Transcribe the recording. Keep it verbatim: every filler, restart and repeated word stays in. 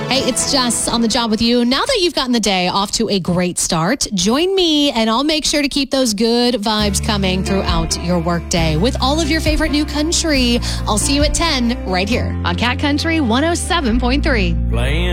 Hey, it's Jess on the job with you. Now that you've gotten the day off to a great start, join me and I'll make sure to keep those good vibes coming throughout your workday with all of your favorite new country. I'll see you at ten right here on Cat Country one oh seven point three. Playing